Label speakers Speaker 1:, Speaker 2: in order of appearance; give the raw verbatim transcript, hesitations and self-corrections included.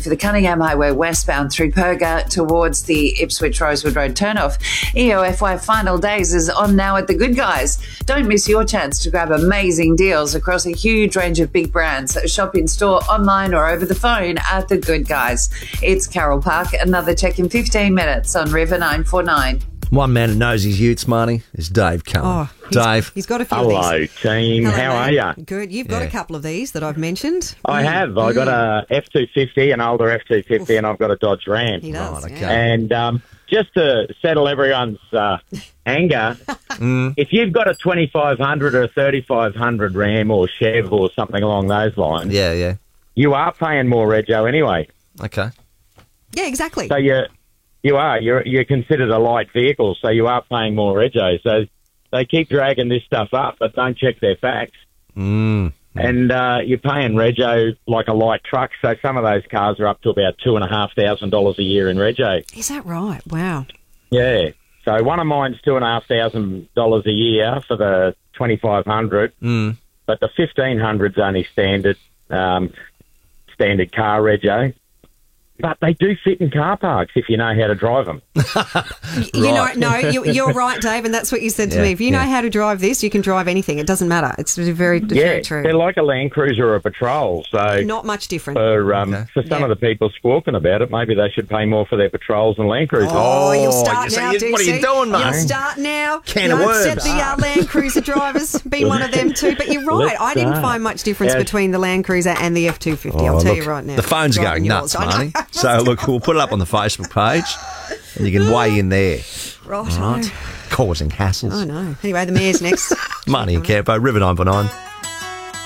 Speaker 1: for the Cunningham Highway westbound through Perga towards the Ipswich Rosewood Road turnoff. E O F Y Final Days is on now at The Good Guys. Don't miss your chance to grab amazing deals across a huge range of big brands. Shop in store, online or over the phone at The Good Guys. It's Carol Park. Another check in fifteen minutes on River nine four nine.
Speaker 2: One man that knows his utes, Marnie, is Dave Cullen.
Speaker 3: Oh, he's,
Speaker 2: Dave.
Speaker 3: He's got a few
Speaker 4: Hello,
Speaker 3: of these.
Speaker 4: team.
Speaker 3: Hello,
Speaker 4: How
Speaker 3: mate.
Speaker 4: are you?
Speaker 3: Good. You've got
Speaker 2: Yeah.
Speaker 3: a couple of these that I've mentioned.
Speaker 4: I
Speaker 3: Mm.
Speaker 4: have. I got a F two fifty, an older F two fifty, and I've got a Dodge Ram.
Speaker 3: He does.
Speaker 2: Right, okay.
Speaker 3: yeah.
Speaker 4: And um, just to settle everyone's uh, anger,
Speaker 2: Mm.
Speaker 4: if you've got a twenty-five hundred or a thirty-five hundred Ram or Chev or something along those lines,
Speaker 2: Yeah, yeah.
Speaker 4: you are paying more rego anyway.
Speaker 2: Okay.
Speaker 3: Yeah, exactly.
Speaker 4: So you you are you're you're considered a light vehicle, so you are paying more rego. So they keep dragging this stuff up, but don't check their facts.
Speaker 2: Mm.
Speaker 4: And uh, you're paying rego like a light truck, so some of those cars are up to about two and a half thousand dollars a year in rego.
Speaker 3: Is that right? Wow.
Speaker 4: Yeah. So one of mine's two and a half thousand dollars a year for the twenty-five hundred,
Speaker 2: Mm.
Speaker 4: but the fifteen hundred's only standard um, standard car rego. But they do fit in car parks if you know how to drive them.
Speaker 3: You know,
Speaker 2: Right.
Speaker 3: no, you, you're right, Dave, and that's what you said to
Speaker 2: Yeah,
Speaker 3: me. If you know
Speaker 2: yeah.
Speaker 3: how to drive this, you can drive anything. It doesn't matter. It's very, it's
Speaker 4: Yeah,
Speaker 3: very true.
Speaker 4: they're like a Land Cruiser or a Patrol. So
Speaker 3: Not much different.
Speaker 4: for um,
Speaker 2: Okay.
Speaker 4: for some
Speaker 3: Yeah.
Speaker 4: of the people squawking about it, maybe they should pay more for their Patrols and Land Cruisers.
Speaker 3: Oh, you'll
Speaker 2: Oh,
Speaker 3: start
Speaker 2: you see,
Speaker 3: now,
Speaker 2: you-
Speaker 3: D C.
Speaker 2: what are you doing, mate?
Speaker 3: You'll start now.
Speaker 2: Can
Speaker 3: you
Speaker 2: of
Speaker 3: know,
Speaker 2: worms.
Speaker 3: Set the uh, Land Cruiser drivers. Be one of them too. But you're right.
Speaker 4: Let's
Speaker 3: I didn't
Speaker 4: start.
Speaker 3: find much difference
Speaker 4: Yeah.
Speaker 3: between the Land Cruiser and the F two fifty. I'll
Speaker 2: Oh,
Speaker 3: tell
Speaker 2: look,
Speaker 3: you right now.
Speaker 2: the phone's
Speaker 3: Driving
Speaker 2: going nuts,
Speaker 3: yours. I know.
Speaker 2: Marnie. So, look, we'll put it up on the Facebook page and you can weigh in there.
Speaker 3: Right.
Speaker 2: Right? Causing hassles.
Speaker 3: I know. Anyway, the mayor's next.
Speaker 2: Marnie and Campo, River nine four nine.